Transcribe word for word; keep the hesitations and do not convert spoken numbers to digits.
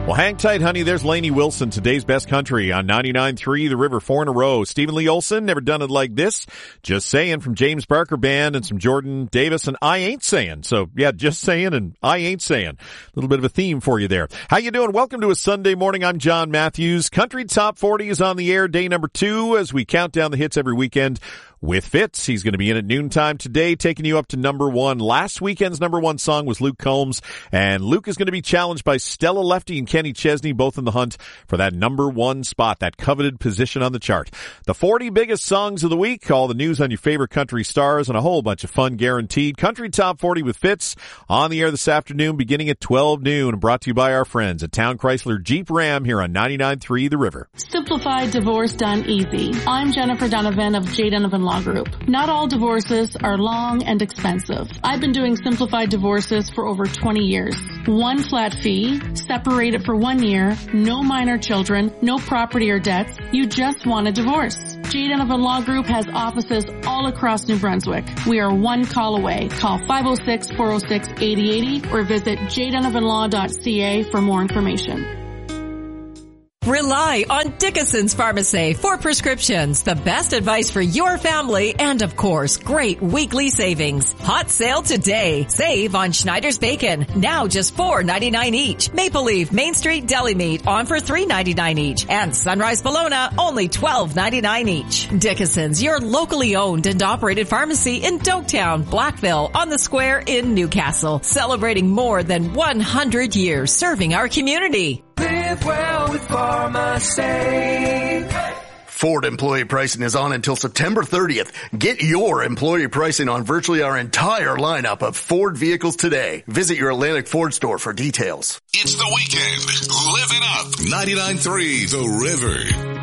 Well, hang tight, honey. There's Lainey Wilson, today's best country on ninety-nine point three The River, four in a row. Stephen Lee Olson, never done it like this. Just saying, from James Barker Band and some Jordan Davis and I Ain't Saying. So, yeah, just saying and I ain't saying. A little bit of a theme for you there. How you doing? Welcome to a Sunday morning. I'm John Matthews. Country Top forty is on the air, day number two, as we count down the hits every weekend with Fitz. He's going to be in at noontime today, taking you up to number one. Last weekend's number one song was Luke Combs, and Luke is going to be challenged by Stella Lefty and Kenny Chesney, both in the hunt for that number one spot, that coveted position on the chart. The forty biggest songs of the week, all the news on your favorite country stars, and a whole bunch of fun guaranteed. Country Top forty with Fitz on the air this afternoon, beginning at twelve noon, brought to you by our friends at Town Chrysler Jeep Ram here on ninety-nine point three The River. Simplified divorce done easy. I'm Jennifer Donovan of J. Donovan Law Group. Not all divorces are long and expensive. I've been doing simplified divorces for over twenty years. One flat fee, separated for one year, no minor children, no property or debts. You just want a divorce. J. Donovan Law Group has offices all across New Brunswick. We are one call away. Call five oh six, four oh six, eight oh eight oh or visit j donovan law dot c a for more information. Rely on Dickinson's Pharmacy for prescriptions, the best advice for your family, and of course, great weekly savings. Hot sale today. Save on Schneider's Bacon, now just four ninety-nine each. Maple Leaf Main Street Deli Meat on for three ninety-nine each. And Sunrise Bologna, only twelve ninety-nine each. Dickinson's, your locally owned and operated pharmacy in Doketown, Blackville, on the Square in Newcastle. Celebrating more than one hundred years serving our community. Live well with Pharmacy. Ford employee pricing is on until September thirtieth. Get your employee pricing on virtually our entire lineup of Ford vehicles today. Visit your Atlantic Ford store for details. It's the weekend. Live it up. ninety-nine point three The River.